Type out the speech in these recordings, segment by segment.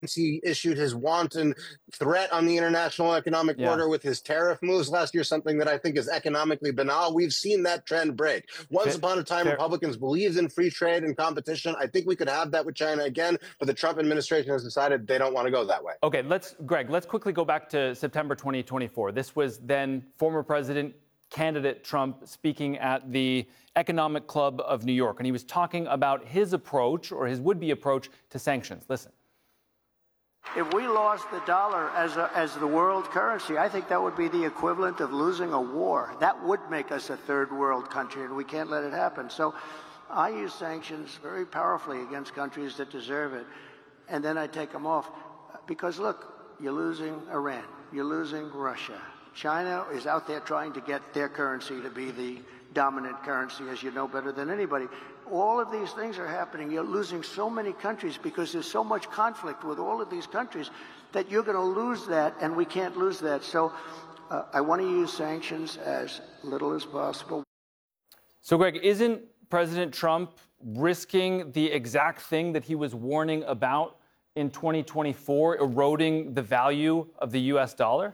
he issued his wanton threat on the international economic Yeah. order with his tariff moves last year, something that I think is economically banal. We've seen that trend break. Once upon a time, Republicans believed in free trade and competition. I think we could have that with China again, but the Trump administration has decided they don't want to go that way. Okay, Greg, let's quickly go back to September 2024. This was then former President candidate Trump speaking at the Economic Club of New York, and he was talking about his approach or his would-be approach to sanctions. Listen. If we lost the dollar as the world currency, I think that would be the equivalent of losing a war. That would make us a third world country, and we can't let it happen. So I use sanctions very powerfully against countries that deserve it, and then I take them off. Because, look, you're losing Iran, you're losing Russia. China is out there trying to get their currency to be the dominant currency, as you know better than anybody. All of these things are happening. You're losing so many countries because there's so much conflict with all of these countries that you're going to lose that, and we can't lose that. So I want to use sanctions as little as possible. So, Greg, isn't President Trump risking the exact thing that he was warning about in 2024, eroding the value of the U.S. dollar?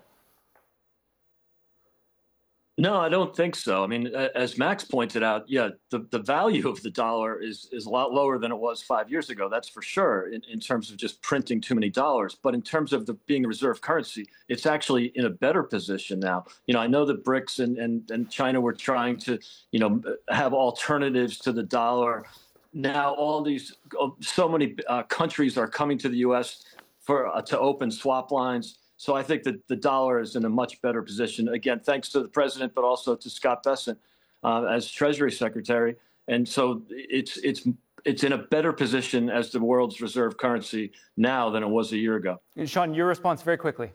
No, I don't think so. I mean, as Max pointed out, yeah, the value of the dollar is a lot lower than it was 5 years ago. That's for sure in terms of just printing too many dollars. But in terms of being a reserve currency, it's actually in a better position now. You know, I know that BRICS and China were trying to, have alternatives to the dollar. Now so many countries are coming to the U.S. to open swap lines. So I think that the dollar is in a much better position, again, thanks to the president, but also to Scott Bessent as Treasury Secretary. And so it's in a better position as the world's reserve currency now than it was a year ago. Sean, your response very quickly.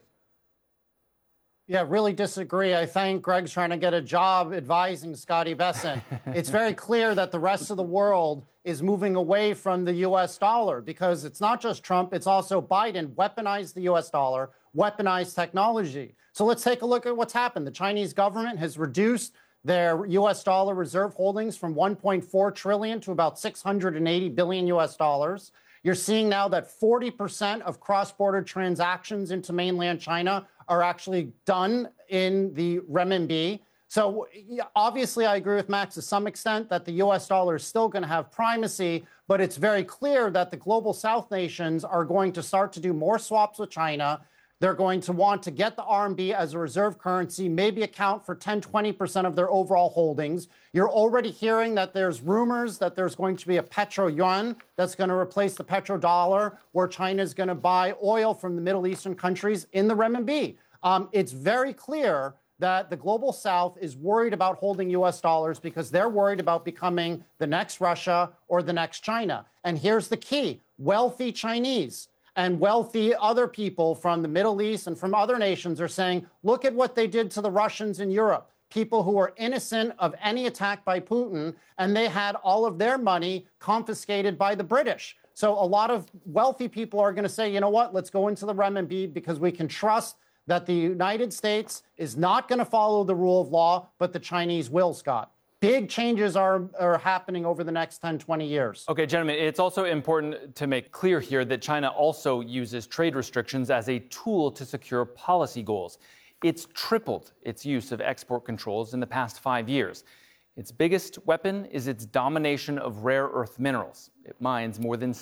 Yeah, really disagree. I think Greg's trying to get a job advising Scotty Bessent. It's very clear that the rest of the world is moving away from the U.S. dollar because it's not just Trump, it's also Biden weaponized the U.S. dollar, weaponized technology. So let's take a look at what's happened. The Chinese government has reduced their U.S. dollar reserve holdings from 1.4 trillion to about 680 billion U.S. dollars. You're seeing now that 40% of cross-border transactions into mainland China are actually done in the renminbi. So obviously, I agree with Max to some extent that the U.S. dollar is still going to have primacy, but it's very clear that the global South nations are going to start to do more swaps with China. They're going to want to get the RMB as a reserve currency, maybe account for 10, 20% of their overall holdings. You're already hearing that there's rumors that there's going to be a petro-yuan that's going to replace the petrodollar, where China is going to buy oil from the Middle Eastern countries in the renminbi. It's very clear that the global South is worried about holding U.S. dollars because they're worried about becoming the next Russia or the next China. And here's the key. Wealthy Chinese and wealthy other people from the Middle East and from other nations are saying, look at what they did to the Russians in Europe, people who are innocent of any attack by Putin, and they had all of their money confiscated by the British. So a lot of wealthy people are going to say, you know what, let's go into the renminbi because we can trust that the United States is not going to follow the rule of law, but the Chinese will, Scott. Big changes are happening over the next 10, 20 years. Okay, gentlemen, it's also important to make clear here that China also uses trade restrictions as a tool to secure policy goals. It's tripled its use of export controls in the past 5 years. Its biggest weapon is its domination of rare earth minerals. It mines more than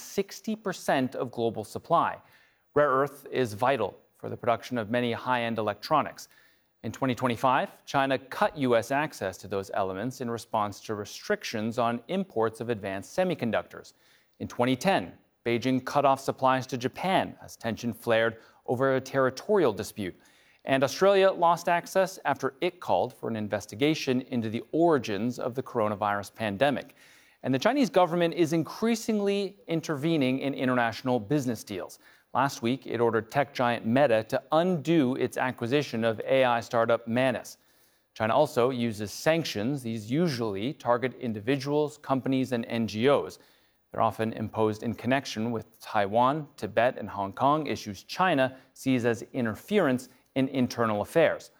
60% of global supply. Rare earth is vital for the production of many high-end electronics. In 2025, China cut U.S. access to those elements in response to restrictions on imports of advanced semiconductors. In 2010, Beijing cut off supplies to Japan as tension flared over a territorial dispute. And Australia lost access after it called for an investigation into the origins of the coronavirus pandemic. And the Chinese government is increasingly intervening in international business deals. Last week, it ordered tech giant Meta to undo its acquisition of AI startup Manus. China also uses sanctions. These usually target individuals, companies, and NGOs. They're often imposed in connection with Taiwan, Tibet, and Hong Kong, issues China sees as interference in internal affairs.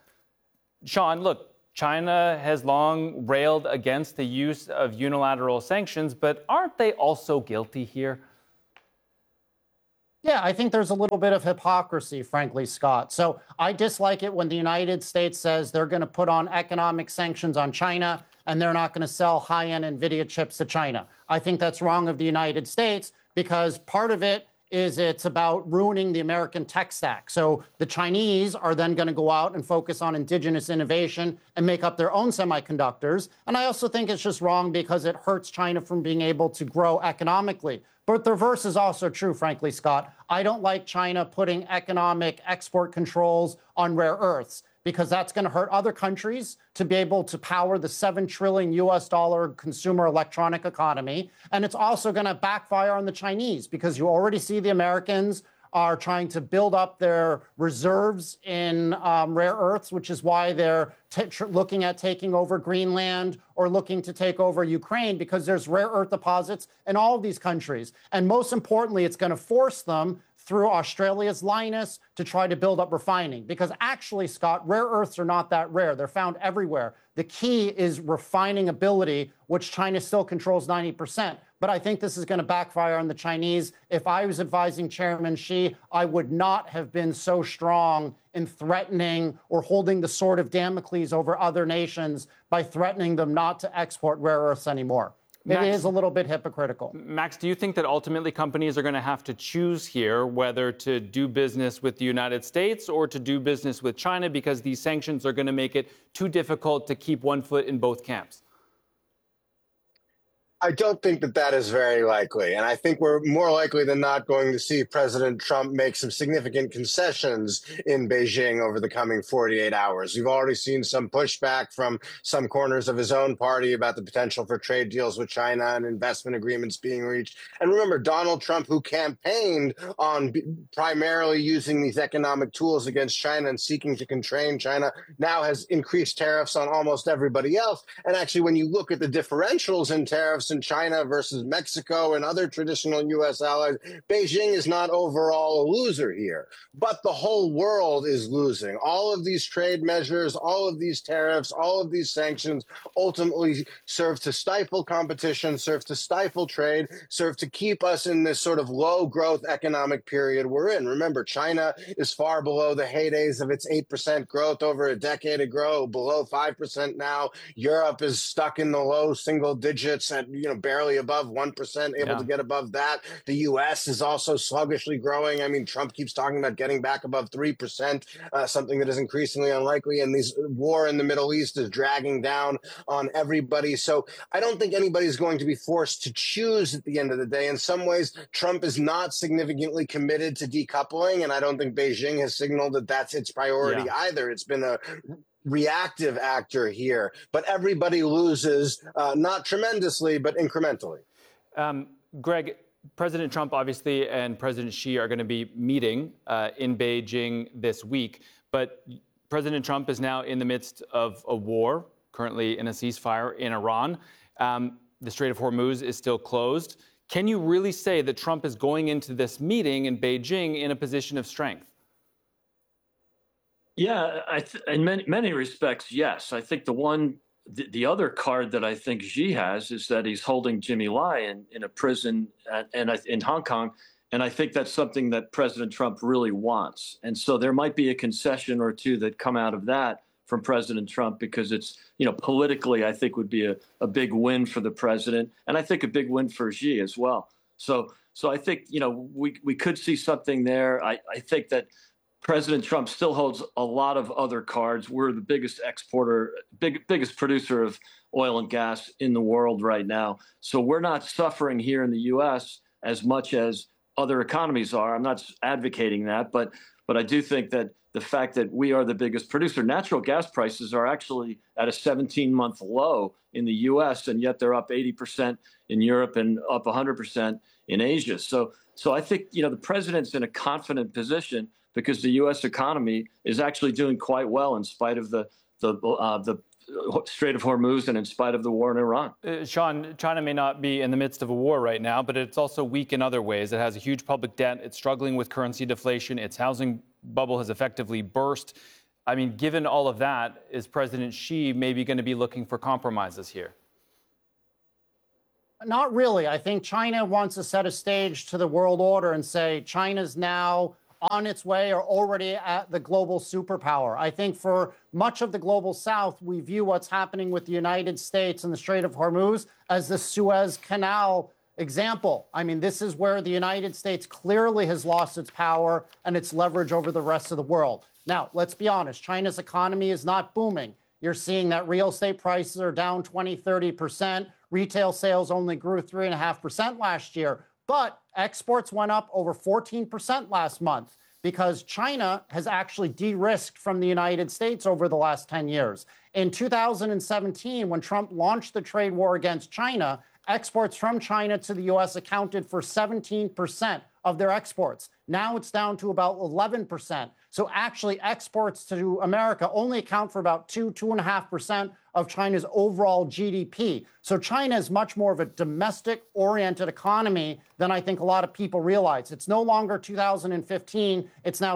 Sean, look, China has long railed against the use of unilateral sanctions, but aren't they also guilty here? Yeah, I think there's a little bit of hypocrisy, frankly, Scott. So I dislike it when the United States says they're going to put on economic sanctions on China and they're not going to sell high-end NVIDIA chips to China. I think that's wrong of the United States because part of it is it's about ruining the American tech stack. So the Chinese are then going to go out and focus on indigenous innovation and make up their own semiconductors. And I also think it's just wrong because it hurts China from being able to grow economically. But the reverse is also true, frankly, Scott. I don't like China putting economic export controls on rare earths because that's going to hurt other countries to be able to power the $7 trillion consumer electronic economy. And it's also going to backfire on the Chinese because you already see the Americans are trying to build up their reserves in rare earths, which is why they're looking at taking over Greenland or looking to take over Ukraine, because there's rare earth deposits in all of these countries. And most importantly, it's going to force them through Australia's Lynas to try to build up refining. Because actually, Scott, rare earths are not that rare. They're found everywhere. The key is refining ability, which China still controls 90%. But I think this is going to backfire on the Chinese. If I was advising Chairman Xi, I would not have been so strong in threatening or holding the sword of Damocles over other nations by threatening them not to export rare earths anymore. Max, it is a little bit hypocritical. Max, do you think that ultimately companies are going to have to choose here whether to do business with the United States or to do business with China because these sanctions are going to make it too difficult to keep one foot in both camps? I don't think that that is very likely. And I think we're more likely than not going to see President Trump make some significant concessions in Beijing over the coming 48 hours. We've already seen some pushback from some corners of his own party about the potential for trade deals with China and investment agreements being reached. And remember, Donald Trump, who campaigned on primarily using these economic tools against China and seeking to constrain China, now has increased tariffs on almost everybody else. And actually, when you look at the differentials in tariffs in China versus Mexico and other traditional U.S. allies, Beijing is not overall a loser here. But the whole world is losing. All of these trade measures, all of these tariffs, all of these sanctions ultimately serve to stifle competition, serve to stifle trade, serve to keep us in this sort of low growth economic period we're in. Remember, China is far below the heydays of its 8% growth over a decade ago, below 5% now. Europe is stuck in the low single digits at barely above 1%, able to get above that. The U.S. is also sluggishly growing. I mean, Trump keeps talking about getting back above 3%, something that is increasingly unlikely. And this war in the Middle East is dragging down on everybody. So I don't think anybody's going to be forced to choose at the end of the day. In some ways, Trump is not significantly committed to decoupling. And I don't think Beijing has signaled that that's its priority either. It's been a reactive actor here, but everybody loses, not tremendously, but incrementally. Greg, President Trump, obviously, and President Xi are going to be meeting in Beijing this week, but President Trump is now in the midst of a war, currently in a ceasefire in Iran. The Strait of Hormuz is still closed. Can you really say that Trump is going into this meeting in Beijing in a position of strength? Yeah, in many respects, yes. I think the other card that I think Xi has is that he's holding Jimmy Lai in a prison in Hong Kong, and I think that's something that President Trump really wants. And so there might be a concession or two that come out of that from President Trump because it's, politically, I think would be a big win for the president, and I think a big win for Xi as well. So I think, we could see something there. I think that President Trump still holds a lot of other cards. We're the biggest exporter, biggest producer of oil and gas in the world right now. So we're not suffering here in the U.S. as much as other economies are. I'm not advocating that, but I do think that the fact that we are the biggest producer, natural gas prices are actually at a 17-month low in the U.S., and yet they're up 80% in Europe and up 100% in Asia. So I think, the president's in a confident position because the U.S. economy is actually doing quite well in spite of the Strait of Hormuz and in spite of the war in Iran. Sean, China may not be in the midst of a war right now, but it's also weak in other ways. It has a huge public debt. It's struggling with currency deflation. Its housing bubble has effectively burst. I mean, given all of that, is President Xi maybe going to be looking for compromises here? Not really. I think China wants to set a stage to the world order and say China's now on its way or already at the global superpower. I think for much of the global south, we view what's happening with the United States and the Strait of Hormuz as the Suez Canal example. I mean, this is where the United States clearly has lost its power and its leverage over the rest of the world. Now, let's be honest, China's economy is not booming. You're seeing that real estate prices are down 20, 30%. Retail sales only grew 3.5% last year. But exports went up over 14% last month because China has actually de-risked from the United States over the last 10 years. In 2017, when Trump launched the trade war against China, exports from China to the U.S. accounted for 17% of their exports. Now it's down to about 11%. So actually exports to America only account for about 2.5% of China's overall GDP. So China is much more of a domestic-oriented economy than I think a lot of people realize. It's no longer 2015, it's now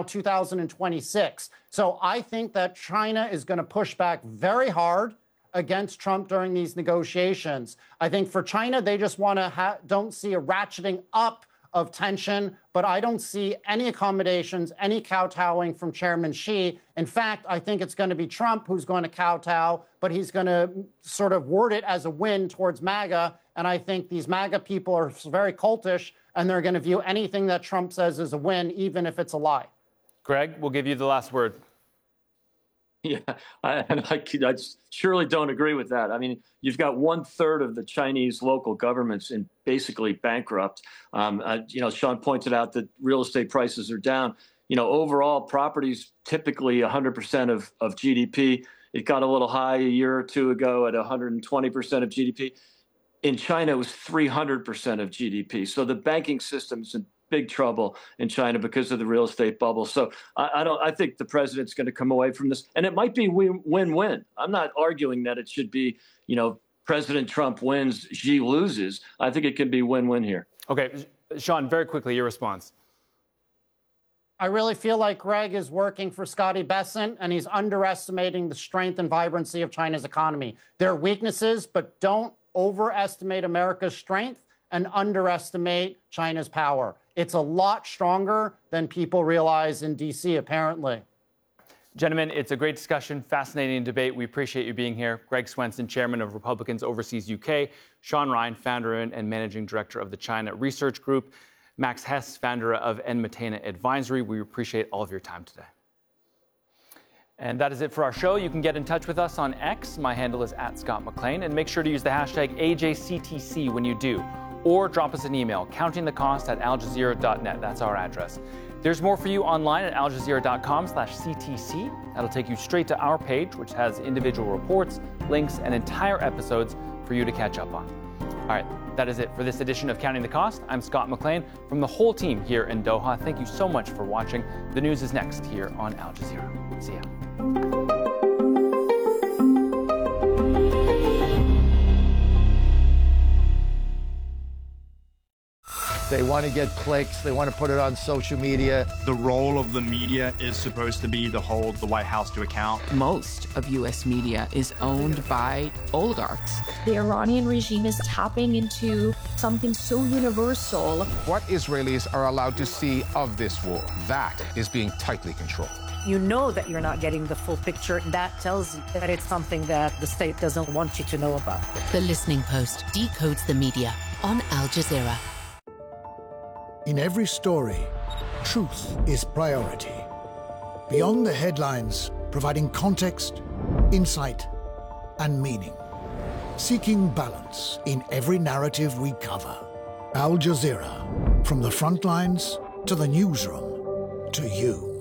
2026. So I think that China is going to push back very hard against Trump during these negotiations. I think for China, they just want to don't see a ratcheting up of tension, but I don't see any accommodations, any kowtowing from Chairman Xi. In fact, I think it's going to be Trump who's going to kowtow, but he's going to sort of word it as a win towards MAGA. And I think these MAGA people are very cultish, and they're going to view anything that Trump says as a win, even if it's a lie. Greg, we'll give you the last word. Yeah, I surely don't agree with that. I mean, you've got 1/3 of the Chinese local governments in basically bankrupt. Sean pointed out that real estate prices are down. Overall, property's typically 100% of GDP. It got a little high a year or two ago at 120% of GDP. In China, it was 300% of GDP. So the banking system's in big trouble in China because of the real estate bubble. So I think the president's going to come away from this, and it might be win-win. I'm not arguing that it should be, President Trump wins, Xi loses. I think it can be win-win here. Okay, Sean, very quickly, your response. I really feel like Greg is working for Scotty Bessent, and he's underestimating the strength and vibrancy of China's economy. There are weaknesses, but don't overestimate America's strength and underestimate China's power. It's a lot stronger than people realize in D.C., apparently. Gentlemen, it's a great discussion, fascinating debate. We appreciate you being here. Greg Swenson, chairman of Republicans Overseas UK. Sean Ryan, founder and managing director of the China Research Group. Max Hess, founder of Enmatena Advisory. We appreciate all of your time today. And that is it for our show. You can get in touch with us on X. My handle is @ScottMcLean. And make sure to use the hashtag AJCTC when you do. Or drop us an email, countingthecost@aljazeera.net. That's our address. There's more for you online at aljazeera.com/CTC. That'll take you straight to our page, which has individual reports, links, and entire episodes for you to catch up on. All right, that is it for this edition of Counting the Cost. I'm Scott McLean from the whole team here in Doha. Thank you so much for watching. The news is next here on Al Jazeera. See ya. They want to get clicks. They want to put it on social media. The role of the media is supposed to be to hold the White House to account. Most of U.S. media is owned by oligarchs. The Iranian regime is tapping into something so universal. What Israelis are allowed to see of this war, that is being tightly controlled. You know that you're not getting the full picture. That tells you that it's something that the state doesn't want you to know about. The Listening Post decodes the media on Al Jazeera. In every story, truth is priority. Beyond the headlines, providing context, insight, and meaning. Seeking balance in every narrative we cover. Al Jazeera, from the front lines to the newsroom to you.